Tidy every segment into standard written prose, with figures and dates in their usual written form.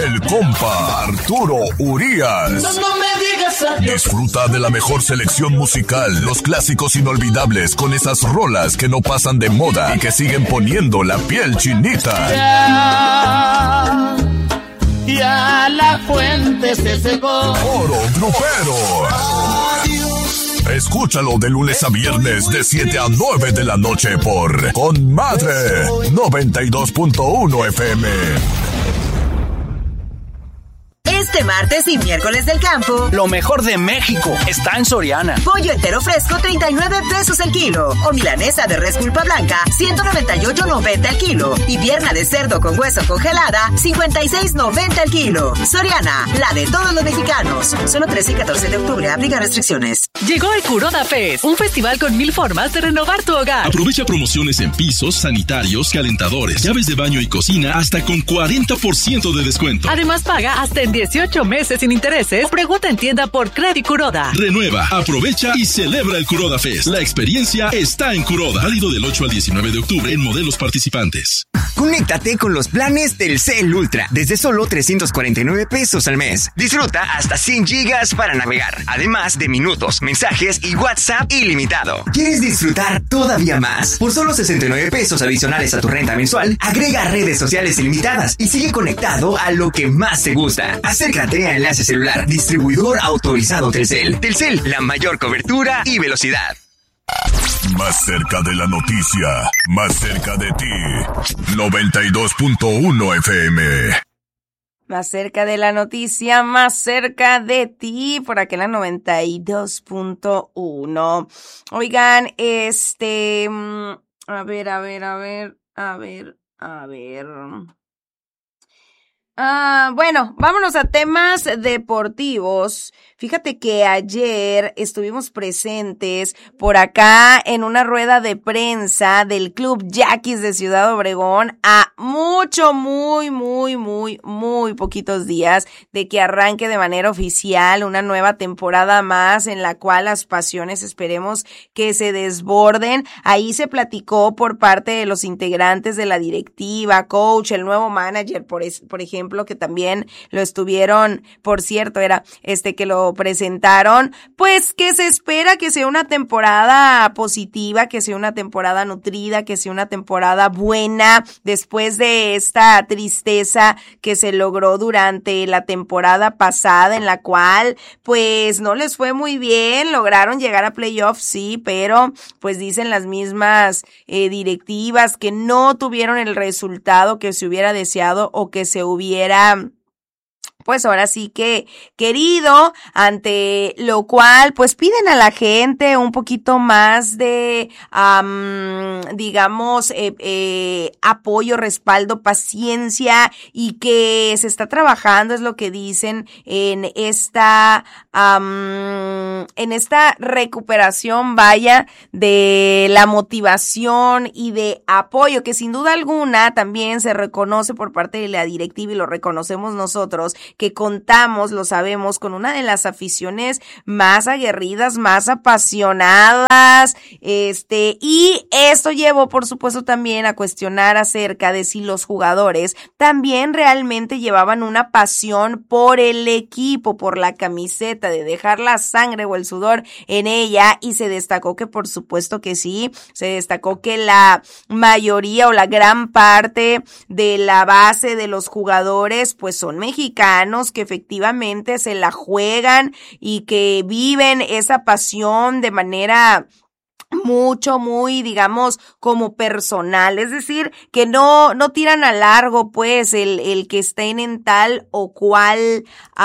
el compa Arturo Urias. No me digas adiós. Disfruta de la mejor selección musical, los clásicos inolvidables con esas rolas que no pasan de moda y que siguen poniendo la piel chinita. Ya la fuente se secó. Oro Grupero. Escúchalo de lunes a viernes de 7 a 9 de la noche por Con Madre 92.1 FM. Este martes y miércoles del campo, lo mejor de México está en Soriana. Pollo entero fresco, 39 pesos el kilo. O milanesa de res pulpa blanca, 198.90 el kilo. Y pierna de cerdo con hueso congelada, 56.90 el kilo. Soriana, la de todos los mexicanos. Solo 13 y 14 de octubre, aplica restricciones. Llegó el Kuroda Fest, un festival con 1000 formas de renovar tu hogar. Aprovecha promociones en pisos, sanitarios, calentadores, llaves de baño y cocina hasta con 40% de descuento. Además, paga hasta en 18 meses sin intereses. Pregunta en tienda por Credit Kuroda. Renueva, aprovecha y celebra el Kuroda Fest. La experiencia está en Kuroda. Válido del 8 al 19 de octubre en modelos participantes. Conéctate con los planes Telcel Ultra desde solo 349 pesos al mes. Disfruta hasta 100 gigas para navegar, además de minutos, mensajes y WhatsApp ilimitado. ¿Quieres disfrutar todavía más? Por solo 69 pesos adicionales a tu renta mensual, agrega redes sociales ilimitadas y sigue conectado a lo que más te gusta. Acércate a Enlace Celular, distribuidor autorizado Telcel. Telcel, la mayor cobertura y velocidad. Más cerca de la noticia, más cerca de ti. 92.1 FM. Más cerca de la noticia, más cerca de ti, por aquí en la 92.1. Oigan, a ver. Bueno, vámonos a temas deportivos. Fíjate que ayer estuvimos presentes por acá en una rueda de prensa del Club Yaquis de Ciudad Obregón a muy poquitos días de que arranque de manera oficial una nueva temporada más en la cual las pasiones esperemos que se desborden. Ahí se platicó por parte de los integrantes de la directiva, coach, el nuevo manager, por ejemplo, que también lo estuvieron, por cierto, era que lo presentaron, pues que se espera que sea una temporada positiva, que sea una temporada nutrida, que sea una temporada buena, después de esta tristeza que se logró durante la temporada pasada, en la cual pues no les fue muy bien, lograron llegar a playoffs, sí, pero pues dicen las mismas directivas que no tuvieron el resultado que se hubiera deseado o que se hubiera pues ahora sí que querido, ante lo cual pues piden a la gente un poquito más de apoyo, respaldo, paciencia, y que se está trabajando, es lo que dicen, en esta recuperación, vaya, de la motivación y de apoyo, que sin duda alguna también se reconoce por parte de la directiva, y lo reconocemos nosotros, que contamos, lo sabemos, con una de las aficiones más aguerridas, más apasionadas, y esto llevó, por supuesto, también a cuestionar acerca de si los jugadores también realmente llevaban una pasión por el equipo, por la camiseta, de dejar la sangre o el sudor en ella, y se destacó que por supuesto que sí, se destacó que la mayoría o la gran parte de la base de los jugadores pues son mexicanos, que efectivamente se la juegan y que viven esa pasión de manera muy, digamos, como personal, es decir, que no tiran a largo, pues, el que estén en tal o cual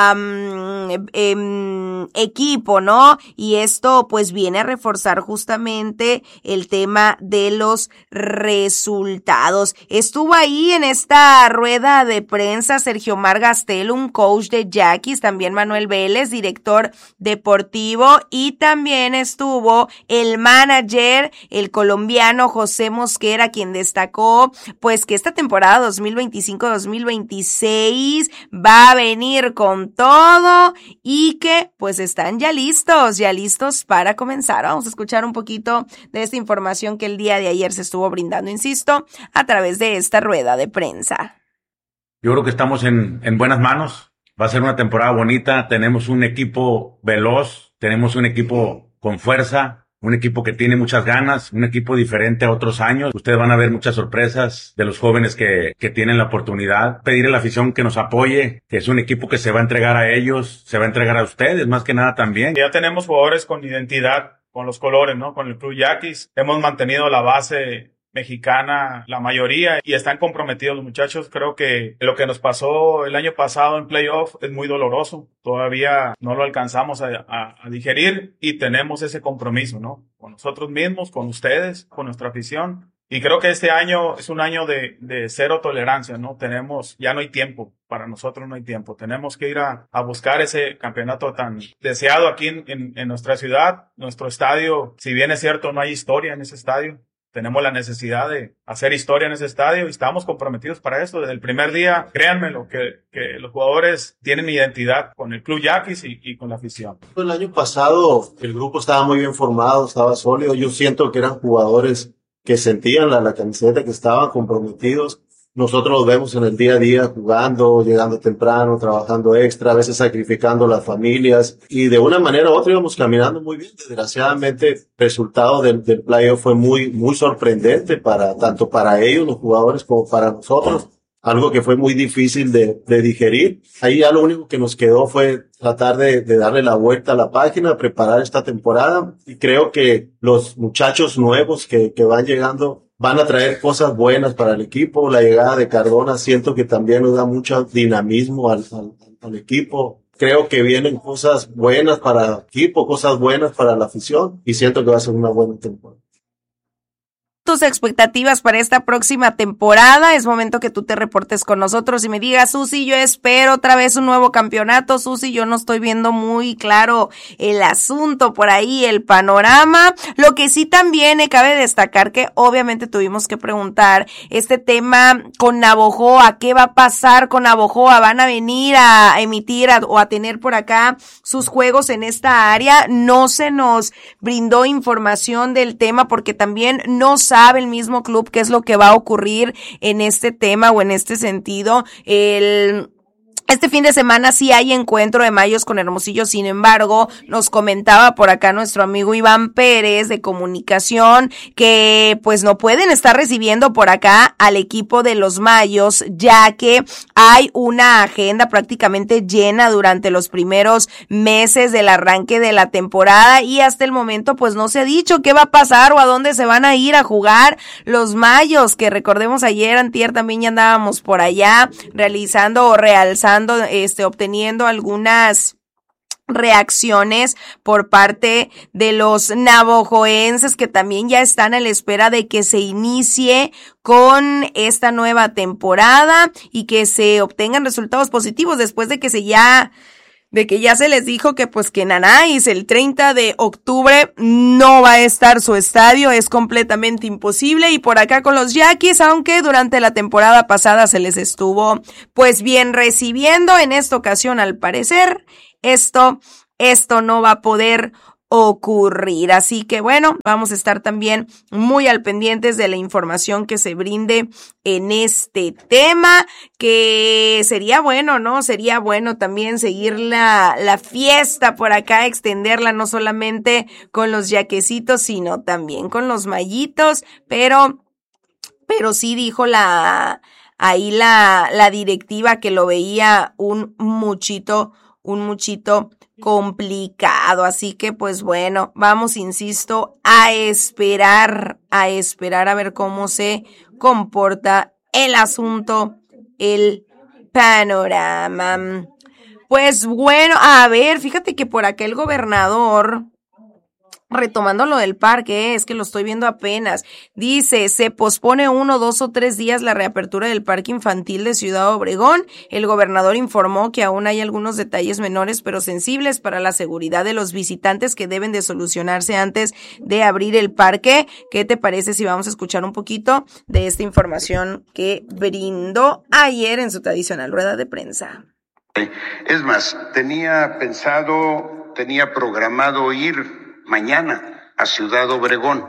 equipo, ¿no? Y esto, pues, viene a reforzar justamente el tema de los resultados. Estuvo ahí en esta rueda de prensa Sergio Mar Gastel, un coach de Yaquis, también Manuel Vélez, director deportivo, y también estuvo el manager, el colombiano José Mosquera, quien destacó pues que esta temporada 2025-2026 va a venir con todo y que pues están ya listos para comenzar. Vamos a escuchar un poquito de esta información que el día de ayer se estuvo brindando, insisto, a través de esta rueda de prensa. Yo creo que estamos en buenas manos. Va a ser una temporada bonita. Tenemos un equipo veloz, tenemos un equipo con fuerza, un equipo que tiene muchas ganas, un equipo diferente a otros años. Ustedes van a ver muchas sorpresas de los jóvenes que tienen la oportunidad. Pedirle a la afición que nos apoye, que es un equipo que se va a entregar a ellos, se va a entregar a ustedes, más que nada también. Ya tenemos jugadores con identidad, con los colores, ¿no? Con el Club Yaquis. Hemos mantenido la base mexicana, la mayoría, y están comprometidos los muchachos. Creo que lo que nos pasó el año pasado en playoff es muy doloroso. Todavía no lo alcanzamos a digerir y tenemos ese compromiso, ¿no? Con nosotros mismos, con ustedes, con nuestra afición. Y creo que este año es un año de cero tolerancia, ¿no? Ya no hay tiempo. Para nosotros no hay tiempo. Tenemos que ir a buscar ese campeonato tan deseado aquí en nuestra ciudad, nuestro estadio. Si bien es cierto, no hay historia en ese estadio. Tenemos la necesidad de hacer historia en ese estadio y estamos comprometidos para eso. Desde el primer día, créanmelo, que los jugadores tienen identidad con el Club Yaquis y con la afición. El año pasado el grupo estaba muy bien formado, estaba sólido. Yo siento que eran jugadores que sentían la camiseta, que estaban comprometidos. Nosotros los vemos en el día a día jugando, llegando temprano, trabajando extra, a veces sacrificando las familias, y de una manera u otra íbamos caminando muy bien. Desgraciadamente el resultado del playoff fue muy sorprendente tanto para ellos, los jugadores, como para nosotros. Algo que fue muy difícil de digerir. Ahí ya lo único que nos quedó fue tratar de darle la vuelta a la página, preparar esta temporada, y creo que los muchachos nuevos que van llegando van a traer cosas buenas para el equipo. La llegada de Cardona siento que también nos da mucho dinamismo al equipo. Creo que vienen cosas buenas para el equipo, cosas buenas para la afición, y siento que va a ser una buena temporada. Tus expectativas para esta próxima temporada. Es momento que tú te reportes con nosotros y me digas: Susi, yo espero otra vez un nuevo campeonato. Susi, yo no estoy viendo muy claro el asunto por ahí, el panorama. Lo que sí también cabe destacar que obviamente tuvimos que preguntar este tema con Navojoa. ¿Qué va a pasar con Navojoa? ¿Van a venir a emitir o a tener por acá sus juegos en esta área? No se nos brindó información del tema porque también no sabe el mismo club qué es lo que va a ocurrir en este tema o en este sentido. Este fin de semana sí hay encuentro de Mayos con Hermosillo. Sin embargo, nos comentaba por acá nuestro amigo Iván Pérez de Comunicación que pues no pueden estar recibiendo por acá al equipo de los Mayos, ya que hay una agenda prácticamente llena durante los primeros meses del arranque de la temporada, y hasta el momento pues no se ha dicho qué va a pasar o a dónde se van a ir a jugar los Mayos, que recordemos ayer, antier, también ya andábamos por allá realizando o realzando, obteniendo algunas reacciones por parte de los navojoenses, que también ya están a la espera de que se inicie con esta nueva temporada y que se obtengan resultados positivos después de que ya se les dijo que pues que en Anáis el 30 de octubre no va a estar su estadio, es completamente imposible. Y por acá con los Yaquis, aunque durante la temporada pasada se les estuvo pues bien recibiendo, en esta ocasión al parecer esto no va a poder ocurrir. Así que bueno, vamos a estar también muy al pendientes de la información que se brinde en este tema, que sería bueno, ¿no? Sería bueno también seguir la fiesta por acá, extenderla no solamente con los yaquecitos, sino también con los mayitos, pero sí dijo la directiva que lo veía un muchito complicado. Así que pues bueno, vamos, insisto, a esperar a ver cómo se comporta el asunto, el panorama. Pues bueno, a ver, fíjate que por acá el gobernador, retomando lo del parque, es que lo estoy viendo apenas, dice: se pospone 1, 2 o 3 días la reapertura del parque infantil de Ciudad Obregón. El gobernador informó que aún hay algunos detalles menores pero sensibles para la seguridad de los visitantes que deben de solucionarse antes de abrir el parque. ¿Qué te parece si vamos a escuchar un poquito de esta información que brindó ayer en su tradicional rueda de prensa? Es más, tenía programado ir mañana a Ciudad Obregón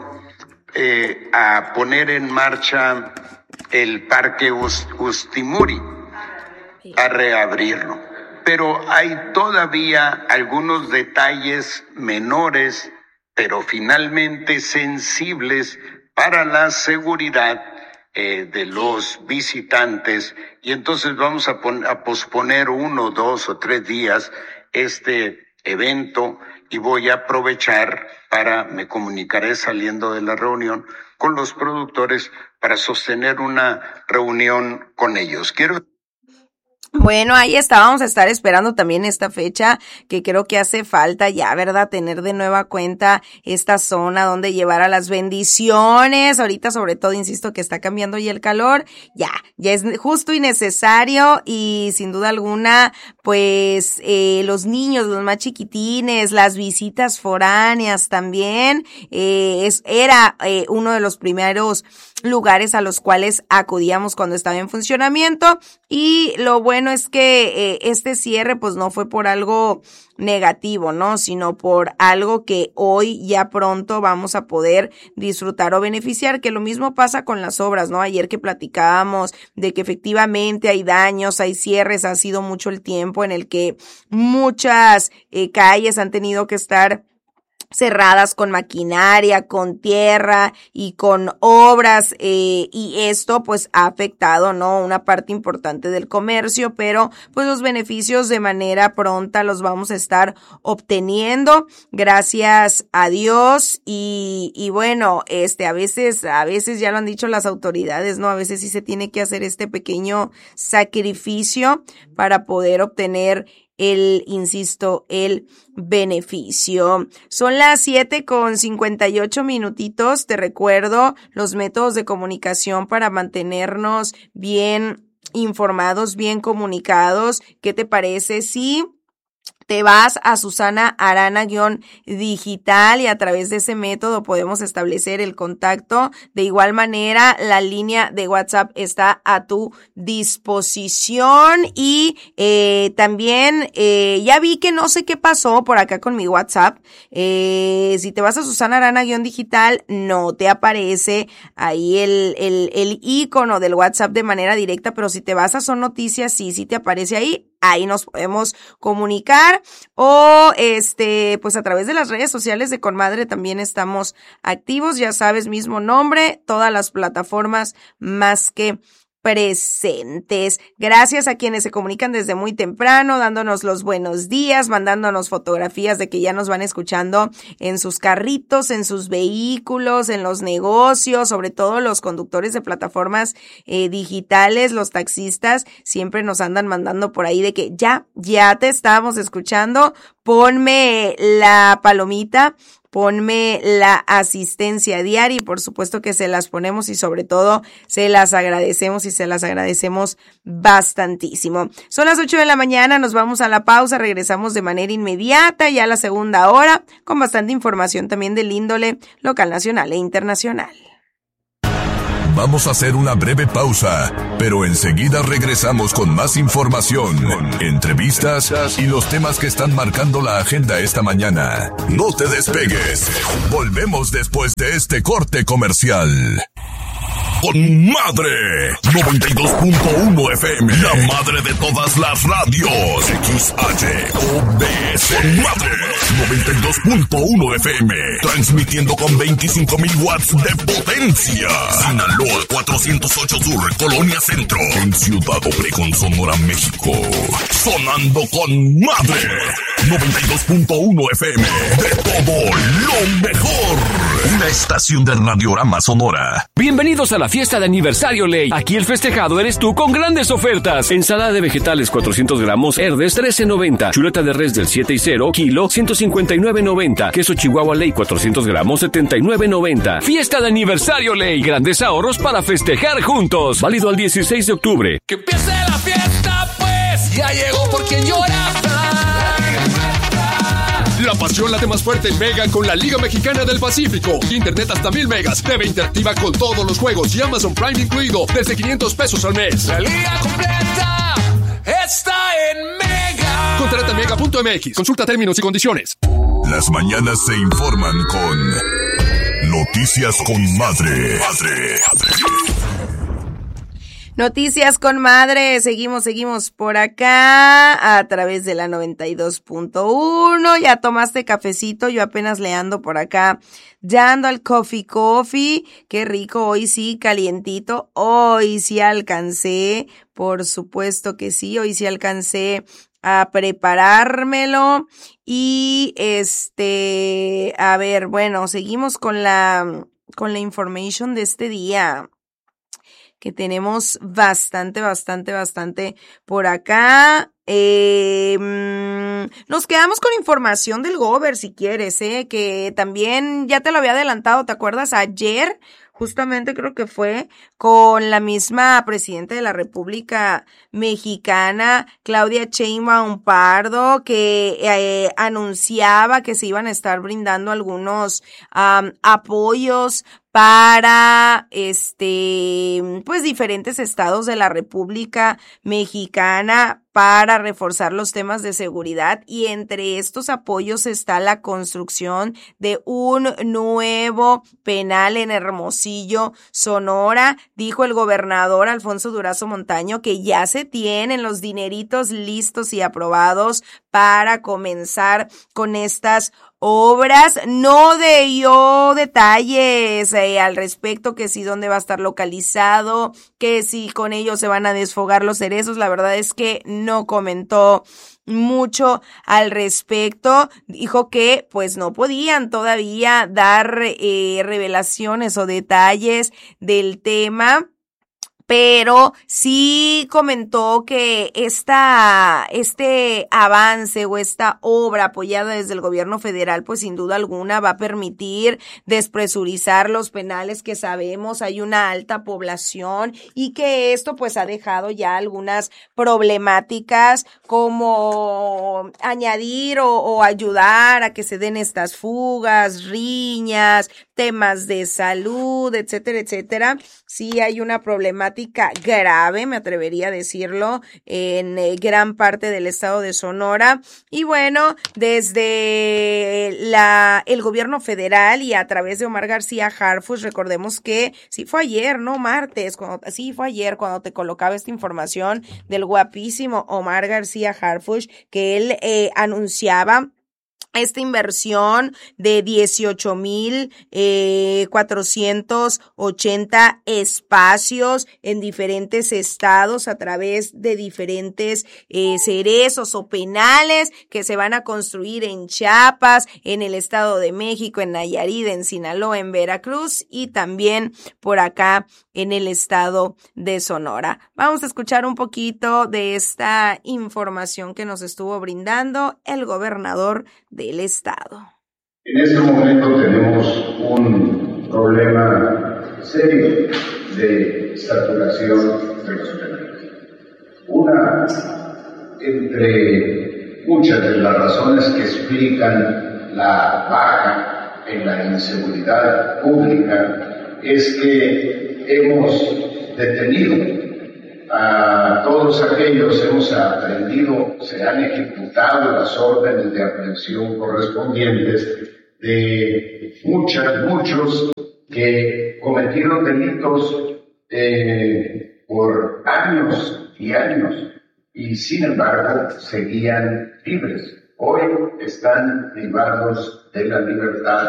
a poner en marcha el Parque Ustimuri, a reabrirlo. Pero hay todavía algunos detalles menores, pero finalmente sensibles para la seguridad de los visitantes, y entonces vamos a posponer 1, 2 o 3 días este evento, y voy a aprovechar me comunicaré saliendo de la reunión con los productores para sostener una reunión con ellos. Bueno, ahí está, vamos a estar esperando también esta fecha, que creo que hace falta ya, ¿verdad? Tener de nueva cuenta esta zona donde llevar a las bendiciones. Ahorita, sobre todo, insisto que está cambiando ya el calor, ya es justo y necesario, y sin duda alguna, pues, los niños, los más chiquitines, las visitas foráneas también, era uno de los primeros lugares a los cuales acudíamos cuando estaba en funcionamiento, y lo bueno es que este cierre pues no fue por algo negativo, ¿no? Sino por algo que hoy ya pronto vamos a poder disfrutar o beneficiar, que lo mismo pasa con las obras, ¿no? Ayer que platicábamos de que efectivamente hay daños, hay cierres, ha sido mucho el tiempo en el que muchas calles han tenido que estar cerradas con maquinaria, con tierra y con obras, y esto pues ha afectado, ¿no?, una parte importante del comercio, pero pues los beneficios de manera pronta los vamos a estar obteniendo, gracias a Dios, y bueno, a veces ya lo han dicho las autoridades, ¿no?, a veces sí se tiene que hacer este pequeño sacrificio para poder obtener el beneficio. Son las 7:58. Te recuerdo los métodos de comunicación para mantenernos bien informados, bien comunicados. ¿Qué te parece si te vas a Susana Arana-digital y a través de ese método podemos establecer el contacto? De igual manera, la línea de WhatsApp está a tu disposición, y también ya vi que no sé qué pasó por acá con mi WhatsApp. Si te vas a Susana Arana-digital, no te aparece ahí el icono del WhatsApp de manera directa, pero si te vas a Son Noticias, sí te aparece ahí. Ahí nos podemos comunicar, o pues a través de las redes sociales de Conmadre también estamos activos, ya sabes, mismo nombre, todas las plataformas más que presentes. Gracias a quienes se comunican desde muy temprano, dándonos los buenos días, mandándonos fotografías de que ya nos van escuchando en sus carritos, en sus vehículos, en los negocios, sobre todo los conductores de plataformas digitales, los taxistas, siempre nos andan mandando por ahí de que ya te estábamos escuchando, ponme la palomita, ponme la asistencia diaria, y por supuesto que se las ponemos, y sobre todo se las agradecemos, y se las agradecemos bastantísimo. Son las 8 de la mañana, nos vamos a la pausa, regresamos de manera inmediata ya a la segunda hora con bastante información también del índole local, nacional e internacional. Vamos a hacer una breve pausa, pero enseguida regresamos con más información, entrevistas y los temas que están marcando la agenda esta mañana. No te despegues. Volvemos después de este corte comercial. Con Madre 92.1 FM, la madre de todas las radios. XHOBC. Con Madre 92.1 FM, transmitiendo con 25,000 watts de potencia. Sinaloa 408 Sur, Colonia Centro, en Ciudad Obregón, Sonora, México. Sonando con Madre 92.1 FM, de todo lo mejor. Una estación de Radiorama Sonora. Bienvenidos a la fiesta de aniversario Ley. Aquí el festejado eres tú con grandes ofertas. Ensalada de vegetales 400 gramos, Herdes 13.90. Chuleta de res del 7 y 0, kilo 159.90. Queso Chihuahua Ley 400 gramos, 79.90. Fiesta de aniversario Ley. Grandes ahorros para festejar juntos. Válido al 16 de octubre. Que empiece la fiesta pues. Ya llegó por quien llora. La pasión late más fuerte en Mega con la Liga Mexicana del Pacífico. Internet hasta 1000 megas. TV interactiva con todos los juegos y Amazon Prime incluido. Desde 500 pesos al mes. La liga completa está en Mega. Contrata Mega.mx. Consulta términos y condiciones. Las mañanas se informan con Noticias con Madre. Noticias con madre, seguimos por acá a través de la 92.1. Ya tomaste cafecito, yo apenas le ando por acá, ya ando al coffee, qué rico, hoy sí, calientito, hoy sí alcancé, por supuesto que sí, hoy sí alcancé a preparármelo y a ver, bueno, seguimos con la information de este día, que tenemos bastante por acá. Nos quedamos con información del Gober, si quieres, que también ya te lo había adelantado, ¿te acuerdas? Ayer, justamente creo que fue con la misma presidenta de la República Mexicana, Claudia Sheinbaum Pardo, que anunciaba que se iban a estar brindando algunos apoyos para pues diferentes estados de la República Mexicana para reforzar los temas de seguridad, y entre estos apoyos está la construcción de un nuevo penal en Hermosillo, Sonora. Dijo el gobernador Alfonso Durazo Montaño que ya se tienen los dineritos listos y aprobados para comenzar con estas obras. No dio detalles al respecto, que si dónde va a estar localizado, que si con ellos se van a desfogar los cerezos. La verdad es que no comentó mucho al respecto. Dijo que pues no podían todavía dar revelaciones o detalles del tema, pero sí comentó que este avance o esta obra apoyada desde el gobierno federal, pues sin duda alguna va a permitir despresurizar los penales, que sabemos hay una alta población, y que esto pues ha dejado ya algunas problemáticas, como añadir o ayudar a que se den estas fugas, riñas, temas de salud, etcétera, etcétera. Sí hay una problemática grave, me atrevería a decirlo, en gran parte del estado de Sonora. Y bueno, desde el gobierno federal y a través de Omar García Harfuch, recordemos que sí fue ayer, ¿no? Martes, fue ayer cuando te colocaba esta información del guapísimo Omar García Harfuch, que él anunciaba esta inversión de 18,480 espacios en diferentes estados a través de diferentes cerezos o penales que se van a construir en Chiapas, en el Estado de México, en Nayarit, en Sinaloa, en Veracruz y también por acá en el estado de Sonora. Vamos a escuchar un poquito de esta información que nos estuvo brindando el gobernador del estado. En este momento tenemos un problema serio de saturación de los penales. Una, entre muchas de las razones que explican la baja en la inseguridad pública, es que hemos detenido a todos aquellos, hemos aprendido, se han ejecutado las órdenes de aprehensión correspondientes de muchos que cometieron delitos por años y años y sin embargo seguían libres. Hoy están privados de la libertad